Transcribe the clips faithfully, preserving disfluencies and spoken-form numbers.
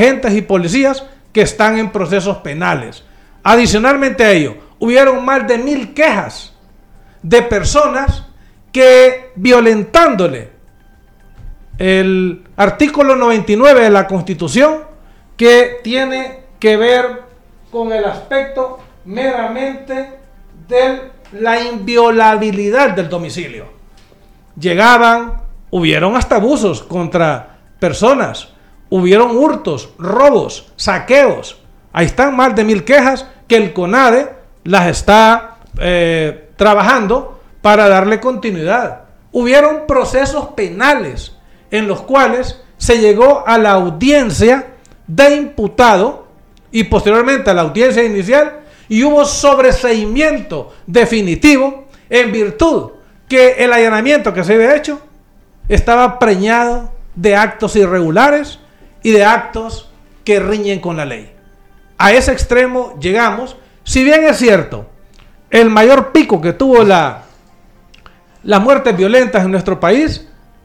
agentes y policías que están en procesos penales. Adicionalmente a ello, hubieron más de mil quejas de personas que, violentándole el artículo noventa y nueve de la Constitución, que tiene que ver con el aspecto meramente de la inviolabilidad del domicilio. Llegaban, hubieron hasta abusos contra personas, hubieron hurtos, robos, saqueos. Ahí están más de mil quejas que el CONADE las está eh, trabajando para darle continuidad. Hubieron procesos penales en los cuales se llegó a la audiencia de imputado y posteriormente a la audiencia inicial, y hubo sobreseimiento definitivo en virtud que el allanamiento que se había hecho estaba preñado de actos irregulares y de actos que riñen con la ley. A ese extremo llegamos. Si bien es cierto, el mayor pico que tuvo la, las muertes violentas en nuestro país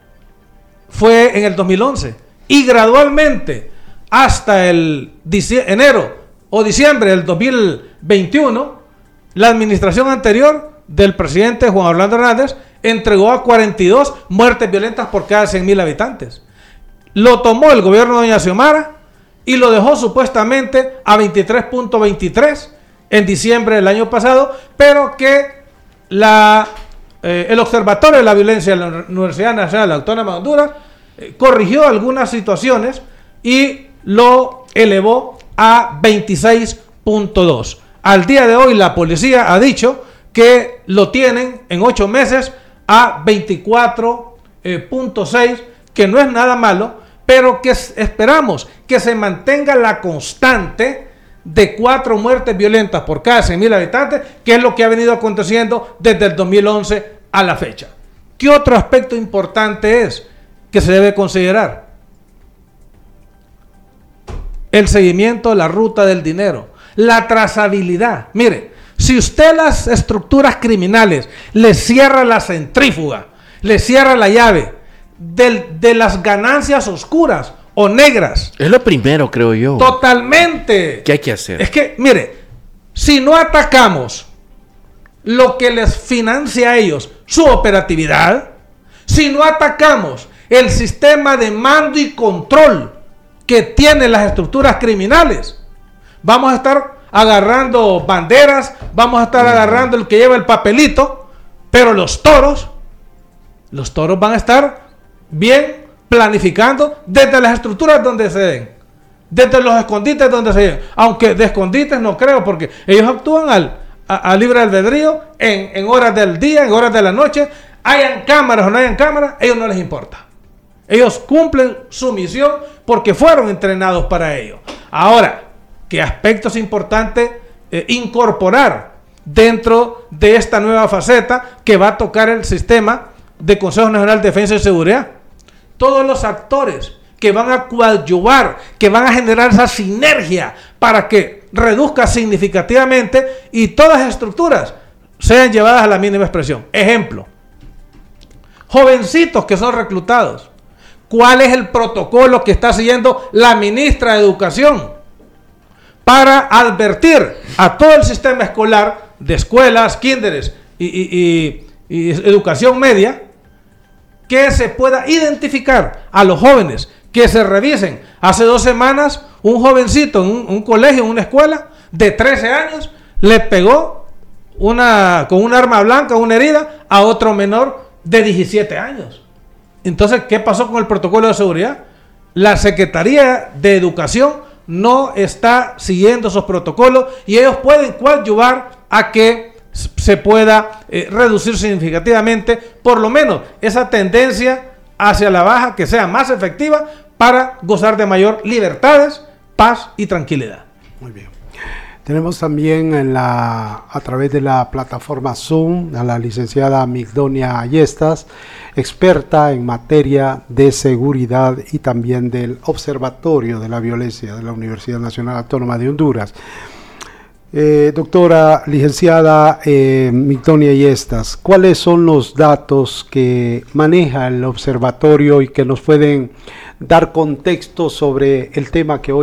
fue en el dos mil once, y gradualmente hasta el enero o diciembre del dos mil veintiuno, la administración anterior del presidente Juan Orlando Hernández entregó a cuarenta y dos muertes violentas por cada cien mil habitantes. Lo tomó el gobierno de doña Xiomara y lo dejó supuestamente a veintitrés punto veintitrés en diciembre del año pasado, pero que la, eh, el Observatorio de la Violencia de la Universidad Nacional Autónoma de Honduras eh, corrigió algunas situaciones y lo elevó a veintiséis punto dos. Al día de hoy la policía ha dicho que lo tienen en ocho meses a veinticuatro punto seis, que no es nada malo, pero que esperamos que se mantenga la constante de cuatro muertes violentas por cada cien mil habitantes, que es lo que ha venido aconteciendo desde el dos mil once a la fecha. ¿Qué otro aspecto importante es que se debe considerar? El seguimiento de la ruta del dinero, la trazabilidad. Mire, si usted las estructuras criminales le cierra la centrífuga, le cierra la llave de, de las ganancias oscuras o negras. Es lo primero, creo yo. Totalmente. ¿Qué hay que hacer? Es que, mire, si no atacamos lo que les financia a ellos, su operatividad, si no atacamos el sistema de mando y control que tienen las estructuras criminales, vamos a estar agarrando banderas, vamos a estar agarrando el que lleva el papelito, pero los toros, los toros van a estar bien planificando desde las estructuras donde se den, desde los escondites donde se den, aunque de escondites no creo, porque ellos actúan al, a, a libre albedrío, en, en horas del día, en horas de la noche, hayan cámaras o no hayan cámaras, a ellos no les importa. Ellos cumplen su misión porque fueron entrenados para ello. Ahora, ¿qué aspectos importantes eh, incorporar dentro de esta nueva faceta que va a tocar el sistema de Consejo Nacional de Defensa y Seguridad? Todos los actores que van a coadyuvar, que van a generar esa sinergia para que reduzca significativamente y todas las estructuras sean llevadas a la mínima expresión. Ejemplo, jovencitos que son reclutados. ¿Cuál es el protocolo que está siguiendo la ministra de Educación para advertir a todo el sistema escolar de escuelas, kinderes y, y, y, y educación media, que se pueda identificar a los jóvenes, que se revisen? Hace dos semanas un jovencito en un, un colegio, en una escuela de trece años, le pegó una, con un arma blanca, una herida, a otro menor de diecisiete años. Entonces, ¿qué pasó con el protocolo de seguridad? La Secretaría de Educación no está siguiendo esos protocolos y ellos pueden coadyuvar a que se pueda eh, reducir significativamente, por lo menos, esa tendencia hacia la baja, que sea más efectiva para gozar de mayor libertades, paz y tranquilidad. Muy bien. Tenemos también en la, a través de la plataforma Zoom a la licenciada Migdonia Ayestas, experta en materia de seguridad y también del Observatorio de la Violencia de la Universidad Nacional Autónoma de Honduras. Eh, doctora licenciada eh, Migdonia Ayestas, ¿cuáles son los datos que maneja el observatorio y que nos pueden dar contexto sobre el tema que hoy